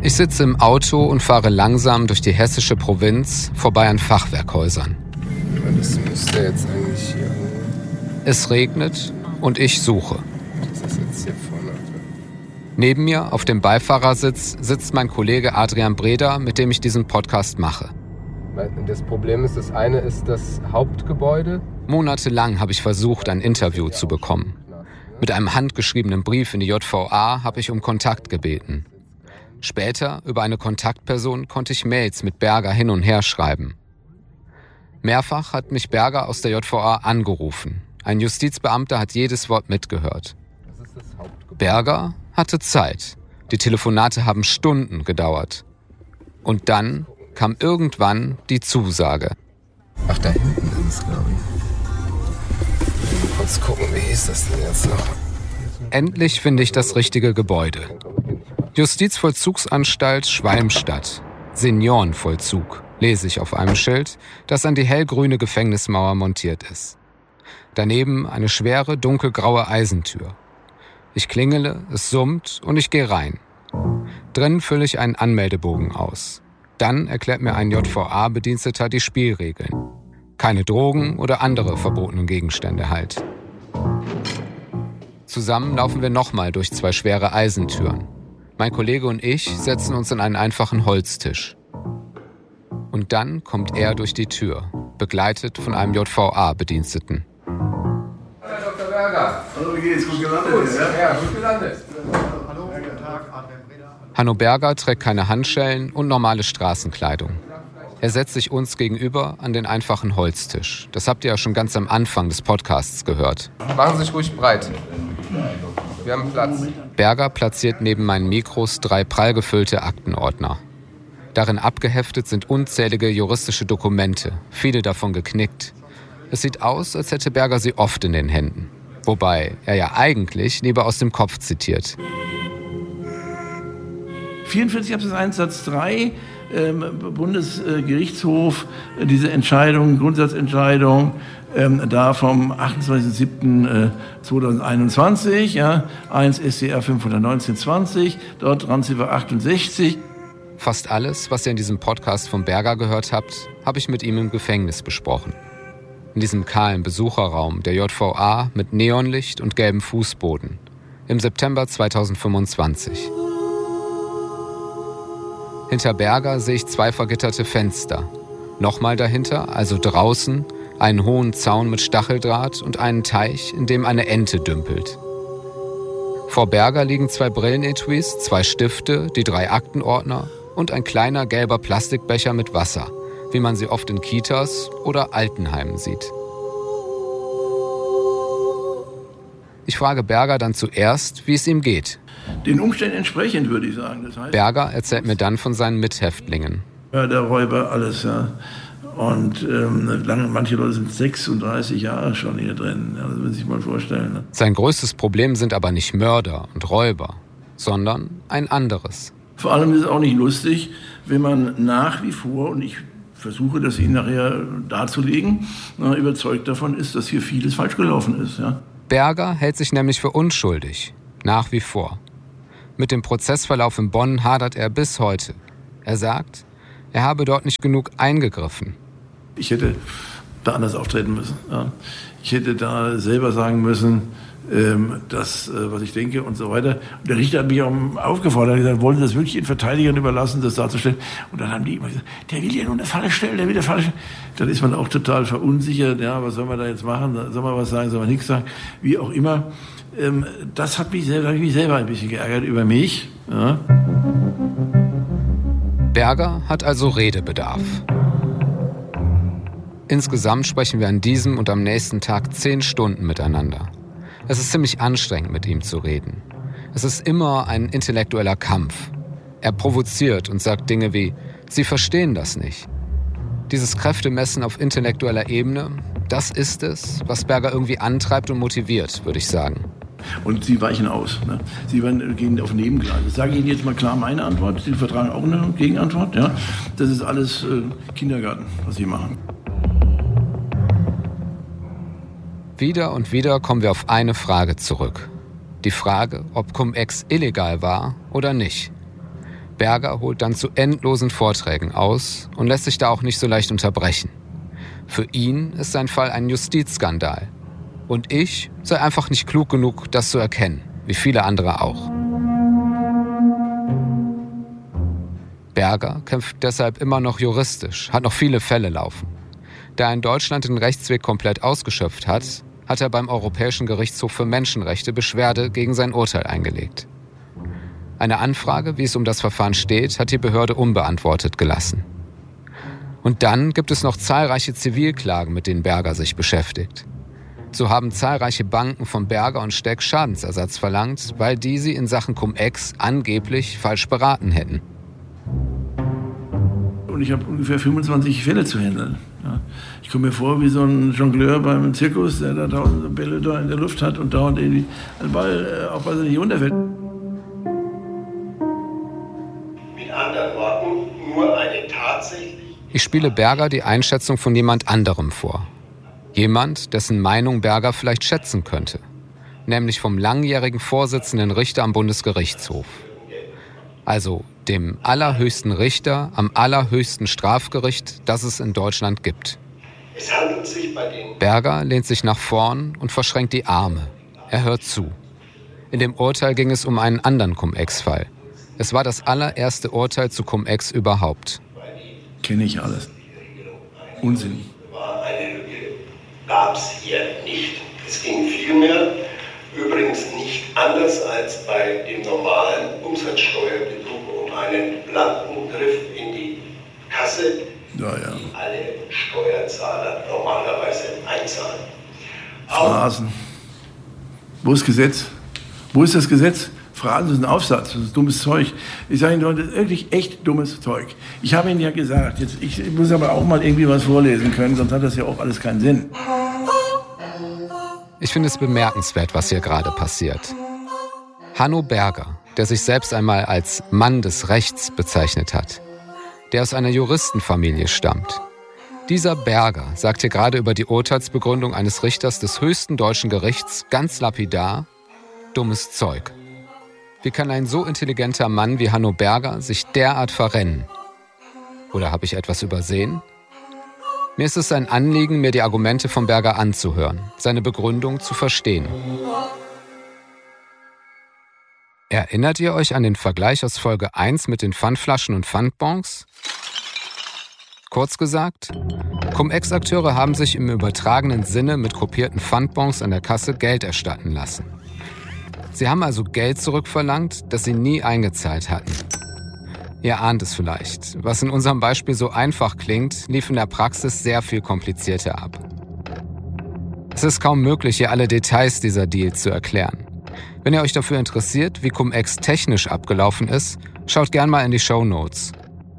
Ich sitze im Auto und fahre langsam durch die hessische Provinz vorbei an Fachwerkhäusern. Das müsste jetzt eigentlich hier. Es regnet und ich suche. Das ist jetzt hier vorne. Neben mir auf dem Beifahrersitz sitzt mein Kollege Adrian Breda, mit dem ich diesen Podcast mache. Das Problem ist, das eine ist das Hauptgebäude. Monatelang habe ich versucht, ein Interview zu bekommen. Mit einem handgeschriebenen Brief in die JVA habe ich um Kontakt gebeten. Später, über eine Kontaktperson, konnte ich Mails mit Berger hin und her schreiben. Mehrfach hat mich Berger aus der JVA angerufen. Ein Justizbeamter hat jedes Wort mitgehört. Berger hatte Zeit. Die Telefonate haben Stunden gedauert. Und dann kam irgendwann die Zusage. Ach, da hinten ist es, glaube ich. Mal kurz gucken, wie hieß das denn jetzt noch? Endlich finde ich das richtige Gebäude. Justizvollzugsanstalt Schwalmstadt. Seniorenvollzug, lese ich auf einem Schild, das an die hellgrüne Gefängnismauer montiert ist. Daneben eine schwere, dunkelgraue Eisentür. Ich klingele, es summt und ich gehe rein. Drin fülle ich einen Anmeldebogen aus. Dann erklärt mir ein JVA-Bediensteter die Spielregeln. Keine Drogen oder andere verbotenen Gegenstände halt. Zusammen laufen wir nochmal durch 2 schwere Eisentüren. Mein Kollege und ich setzen uns an einen einfachen Holztisch. Und dann kommt er durch die Tür, begleitet von einem JVA-Bediensteten. Hallo Dr. Berger. Hallo, wie geht's? Gut gelandet? Ja, gut gelandet. Hallo, guten Tag, Adrian Breda. Hanno Berger trägt keine Handschellen und normale Straßenkleidung. Er setzt sich uns gegenüber an den einfachen Holztisch. Das habt ihr ja schon ganz am Anfang des Podcasts gehört. Machen Sie sich ruhig breit. Wir haben Platz. Berger platziert neben meinen Mikros 3 prall gefüllte Aktenordner. Darin abgeheftet sind unzählige juristische Dokumente, viele davon geknickt. Es sieht aus, als hätte Berger sie oft in den Händen. Wobei er ja eigentlich lieber aus dem Kopf zitiert. 44 Absatz 1 Satz 3, Bundesgerichtshof, diese Entscheidung, Grundsatzentscheidung, da vom 28.07.2021, ja, 1 StR 519-20, dort Randziffer 68. Fast alles, was ihr in diesem Podcast von Berger gehört habt, habe ich mit ihm im Gefängnis besprochen. In diesem kahlen Besucherraum der JVA mit Neonlicht und gelbem Fußboden. Im September 2025. Hinter Berger sehe ich 2 vergitterte Fenster. Nochmal dahinter, also draußen, einen hohen Zaun mit Stacheldraht und einen Teich, in dem eine Ente dümpelt. Vor Berger liegen 2 Brillenetuis, 2 Stifte, die 3 Aktenordner und ein kleiner gelber Plastikbecher mit Wasser, wie man sie oft in Kitas oder Altenheimen sieht. Ich frage Berger dann zuerst, wie es ihm geht. Den Umständen entsprechend, würde ich sagen. Das heißt, Berger erzählt mir dann von seinen Mithäftlingen. ja, der Räuber, alles, ja. Und manche Leute sind 36 Jahre schon hier drin. Ja, das muss man sich mal vorstellen. Ne? Sein größtes Problem sind aber nicht Mörder und Räuber, sondern ein anderes. Vor allem ist es auch nicht lustig, wenn man nach wie vor, und ich versuche das Ihnen nachher darzulegen, überzeugt davon ist, dass hier vieles falsch gelaufen ist. Ja? Berger hält sich nämlich für unschuldig, nach wie vor. Mit dem Prozessverlauf in Bonn hadert er bis heute. Er sagt, er habe dort nicht genug eingegriffen. Ich hätte da anders auftreten müssen. Ja. Ich hätte da selber sagen müssen, das, was ich denke und so weiter. Und der Richter hat mich auch aufgefordert, er hat gesagt, wollen Sie das wirklich den Verteidigern überlassen, das darzustellen? Und dann haben die immer gesagt, der will ja nur eine Falle stellen, der will eine Falle stellen. Dann ist man auch total verunsichert, ja, was soll man da jetzt machen? Soll man was sagen, soll man nichts sagen? Wie auch immer. Das hat mich selber ein bisschen geärgert über mich. Ja. Berger hat also Redebedarf. Insgesamt sprechen wir an diesem und am nächsten Tag 10 Stunden miteinander. Es ist ziemlich anstrengend, mit ihm zu reden. Es ist immer ein intellektueller Kampf. Er provoziert und sagt Dinge wie, Sie verstehen das nicht. Dieses Kräftemessen auf intellektueller Ebene, das ist es, was Berger irgendwie antreibt und motiviert, würde ich sagen. Und Sie weichen aus. Ne? Sie gehen auf Nebengleise. Das sage ich Ihnen jetzt mal klar meine Antwort. Sie vertragen auch eine Gegenantwort. Ja? Das ist alles Kindergarten, was Sie machen. Wieder und wieder kommen wir auf eine Frage zurück. Die Frage, ob Cum-Ex illegal war oder nicht. Berger holt dann zu endlosen Vorträgen aus und lässt sich da auch nicht so leicht unterbrechen. Für ihn ist sein Fall ein Justizskandal. Und ich sei einfach nicht klug genug, das zu erkennen, wie viele andere auch. Berger kämpft deshalb immer noch juristisch, hat noch viele Fälle laufen. Da er in Deutschland den Rechtsweg komplett ausgeschöpft hat, hat er beim Europäischen Gerichtshof für Menschenrechte Beschwerde gegen sein Urteil eingelegt. Eine Anfrage, wie es um das Verfahren steht, hat die Behörde unbeantwortet gelassen. Und dann gibt es noch zahlreiche Zivilklagen, mit denen Berger sich beschäftigt. So haben zahlreiche Banken von Berger und Steck Schadensersatz verlangt, weil die sie in Sachen Cum-Ex angeblich falsch beraten hätten. Und ich habe ungefähr 25 Fälle zu handeln. Ja. Ich komme mir vor wie so ein Jongleur beim Zirkus, der da tausende Bälle da in der Luft hat und dauernd irgendwie einen Ball aufpassen, nicht runterfällt. Mit anderen Worten, nur eine tatsächlich... Ich spiele Berger die Einschätzung von jemand anderem vor. Jemand, dessen Meinung Berger vielleicht schätzen könnte. Nämlich vom langjährigen Vorsitzenden Richter am Bundesgerichtshof. Also dem allerhöchsten Richter am allerhöchsten Strafgericht, das es in Deutschland gibt. Es handelt sich bei den... Berger lehnt sich nach vorn und verschränkt die Arme. Er hört zu. In dem Urteil ging es um einen anderen Cum-Ex-Fall. Es war das allererste Urteil zu Cum-Ex überhaupt. Kenne ich alles. Unsinn. Eine Lücke gab es hier nicht. Es ging vielmehr, übrigens nicht anders als bei dem normalen Umsatzsteuerbetrug, um einen blanken Griff in die Kasse, die alle Steuerzahler normalerweise einzahlen. Phrasen. Wo ist Gesetz? Wo ist das Gesetz? Phrasen ist ein Aufsatz, das ist dummes Zeug. Ich sage Ihnen, Leute, das ist wirklich echt dummes Zeug. Ich habe Ihnen ja gesagt, ich muss aber auch mal irgendwie was vorlesen können, sonst hat das ja auch alles keinen Sinn. Ich finde es bemerkenswert, was hier gerade passiert. Hanno Berger, der sich selbst einmal als Mann des Rechts bezeichnet hat, der aus einer Juristenfamilie stammt. Dieser Berger sagt hier gerade über die Urteilsbegründung eines Richters des höchsten deutschen Gerichts ganz lapidar: dummes Zeug. Wie kann ein so intelligenter Mann wie Hanno Berger sich derart verrennen? Oder habe ich etwas übersehen? Mir ist es ein Anliegen, mir die Argumente von Berger anzuhören, seine Begründung zu verstehen. Erinnert ihr euch an den Vergleich aus Folge 1 mit den Pfandflaschen und Pfandbons? Kurz gesagt, Cum-Ex-Akteure haben sich im übertragenen Sinne mit kopierten Pfandbons an der Kasse Geld erstatten lassen. Sie haben also Geld zurückverlangt, das sie nie eingezahlt hatten. Ihr ahnt es vielleicht. Was in unserem Beispiel so einfach klingt, lief in der Praxis sehr viel komplizierter ab. Es ist kaum möglich, hier alle Details dieser Deals zu erklären. Wenn ihr euch dafür interessiert, wie Cum-Ex technisch abgelaufen ist, schaut gern mal in die Shownotes.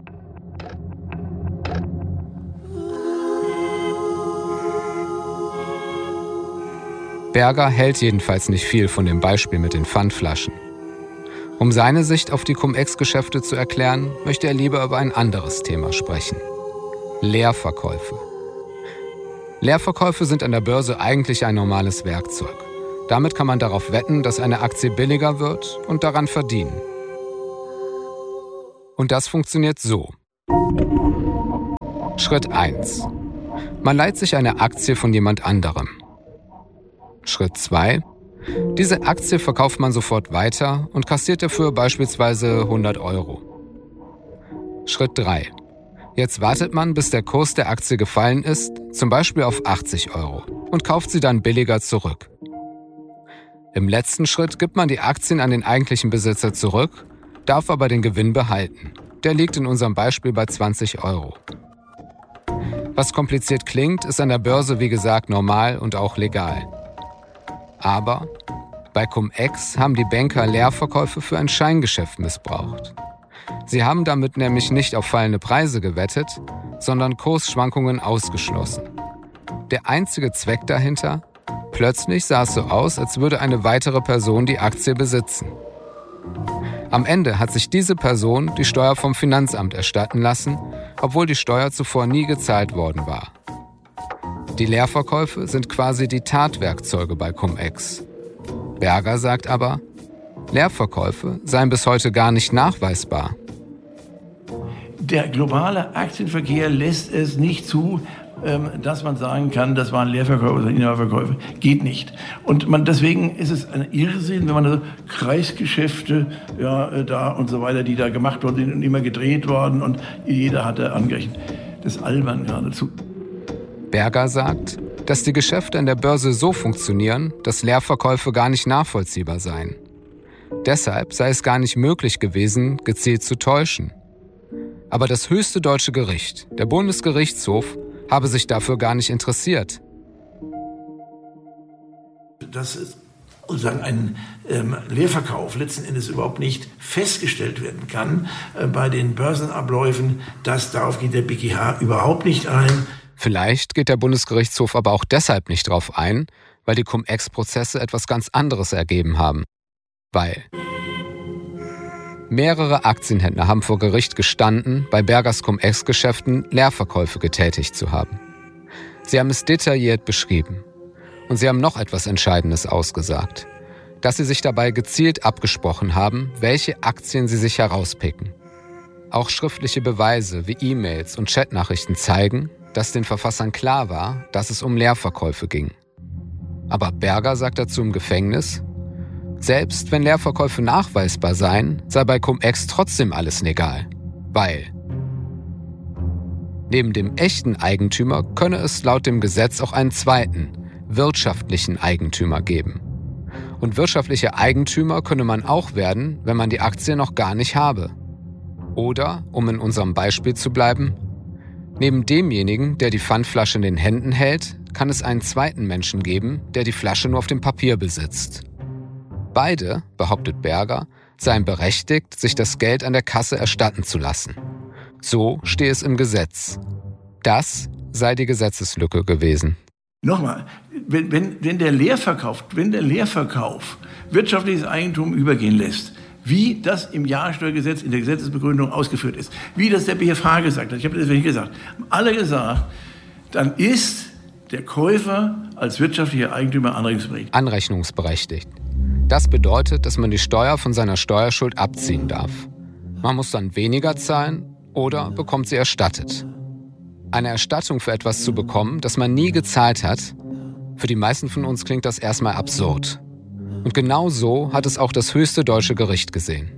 Berger hält jedenfalls nicht viel von dem Beispiel mit den Pfandflaschen. Um seine Sicht auf die Cum-Ex-Geschäfte zu erklären, möchte er lieber über ein anderes Thema sprechen: Leerverkäufe. Leerverkäufe sind an der Börse eigentlich ein normales Werkzeug. Damit kann man darauf wetten, dass eine Aktie billiger wird und daran verdienen. Und das funktioniert so. Schritt 1. Man leiht sich eine Aktie von jemand anderem. Schritt 2. Diese Aktie verkauft man sofort weiter und kassiert dafür beispielsweise 100 €. Schritt 3. Jetzt wartet man, bis der Kurs der Aktie gefallen ist, zum Beispiel auf 80 € und kauft sie dann billiger zurück. Im letzten Schritt gibt man die Aktien an den eigentlichen Besitzer zurück, darf aber den Gewinn behalten. Der liegt in unserem Beispiel bei 20 €. Was kompliziert klingt, ist an der Börse wie gesagt normal und auch legal. Aber bei Cum-Ex haben die Banker Leerverkäufe für ein Scheingeschäft missbraucht. Sie haben damit nämlich nicht auf fallende Preise gewettet, sondern Kursschwankungen ausgeschlossen. Der einzige Zweck dahinter: plötzlich sah es so aus, als würde eine weitere Person die Aktie besitzen. Am Ende hat sich diese Person die Steuer vom Finanzamt erstatten lassen, obwohl die Steuer zuvor nie gezahlt worden war. Die Leerverkäufe sind quasi die Tatwerkzeuge bei Cum-Ex. Berger sagt aber, Leerverkäufe seien bis heute gar nicht nachweisbar. Der globale Aktienverkehr lässt es nicht zu, dass man sagen kann, das waren Leerverkäufe oder Inhaberverkäufe. Geht nicht. Und deswegen ist es ein Irrsinn, wenn man so Kreisgeschäfte da und so weiter, die da gemacht worden sind und immer gedreht worden und jeder hatte angerechnet. Das ist albern geradezu. Berger sagt, dass die Geschäfte an der Börse so funktionieren, dass Leerverkäufe gar nicht nachvollziehbar seien. Deshalb sei es gar nicht möglich gewesen, gezielt zu täuschen. Aber das höchste deutsche Gericht, der Bundesgerichtshof, habe sich dafür gar nicht interessiert. Dass sozusagen ein Leerverkauf letzten Endes überhaupt nicht festgestellt werden kann bei den Börsenabläufen, darauf geht der BGH überhaupt nicht ein. Vielleicht geht der Bundesgerichtshof aber auch deshalb nicht drauf ein, weil die Cum-Ex-Prozesse etwas ganz anderes ergeben haben. Weil mehrere Aktienhändler haben vor Gericht gestanden, bei Bergers Cum-Ex-Geschäften Leerverkäufe getätigt zu haben. Sie haben es detailliert beschrieben. Und sie haben noch etwas Entscheidendes ausgesagt. Dass sie sich dabei gezielt abgesprochen haben, welche Aktien sie sich herauspicken. Auch schriftliche Beweise wie E-Mails und Chatnachrichten zeigen, dass den Verfassern klar war, dass es um Leerverkäufe ging. Aber Berger sagt dazu im Gefängnis, selbst wenn Leerverkäufe nachweisbar seien, sei bei Cum-Ex trotzdem alles legal. Weil neben dem echten Eigentümer könne es laut dem Gesetz auch einen zweiten, wirtschaftlichen Eigentümer geben. Und wirtschaftlicher Eigentümer könne man auch werden, wenn man die Aktie noch gar nicht habe. Oder, um in unserem Beispiel zu bleiben, neben demjenigen, der die Pfandflasche in den Händen hält, kann es einen zweiten Menschen geben, der die Flasche nur auf dem Papier besitzt. Beide, behauptet Berger, seien berechtigt, sich das Geld an der Kasse erstatten zu lassen. So stehe es im Gesetz. Das sei die Gesetzeslücke gewesen. Nochmal, wenn der Leerverkauf wirtschaftliches Eigentum übergehen lässt, wie das im Jahressteuergesetz in der Gesetzesbegründung ausgeführt ist, wie das der BfH gesagt hat, ich habe das nicht gesagt, haben alle gesagt, dann ist der Käufer als wirtschaftlicher Eigentümer anrechnungsberechtigt. Das bedeutet, dass man die Steuer von seiner Steuerschuld abziehen darf. Man muss dann weniger zahlen oder bekommt sie erstattet. Eine Erstattung für etwas zu bekommen, das man nie gezahlt hat, für die meisten von uns klingt das erstmal absurd. Und genau so hat es auch das höchste deutsche Gericht gesehen.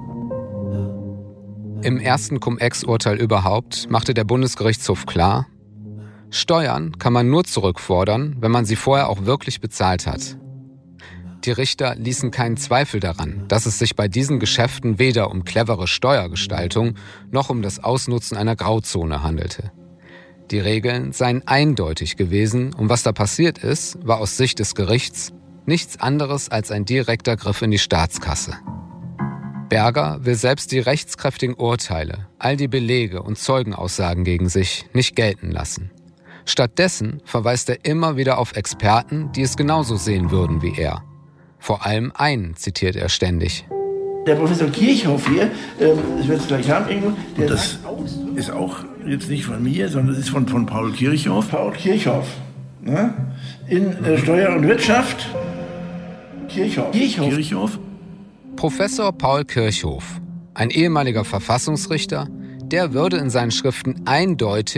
Im ersten Cum-Ex-Urteil überhaupt machte der Bundesgerichtshof klar, Steuern kann man nur zurückfordern, wenn man sie vorher auch wirklich bezahlt hat. Die Richter ließen keinen Zweifel daran, dass es sich bei diesen Geschäften weder um clevere Steuergestaltung noch um das Ausnutzen einer Grauzone handelte. Die Regeln seien eindeutig gewesen und was da passiert ist, war aus Sicht des Gerichts nichts anderes als ein direkter Griff in die Staatskasse. Berger will selbst die rechtskräftigen Urteile, all die Belege und Zeugenaussagen gegen sich nicht gelten lassen. Stattdessen verweist er immer wieder auf Experten, die es genauso sehen würden wie er. Vor allem einen zitiert er ständig. Der Professor Kirchhoff hier, ich werde es gleich haben irgendwo, das ist auch jetzt nicht von mir, sondern das ist von Paul Kirchhoff. Paul Kirchhoff, ne? In Steuer und Wirtschaft. Kirchhoff. Professor Paul Kirchhoff, ein ehemaliger Verfassungsrichter, der würde in seinen Schriften eindeutig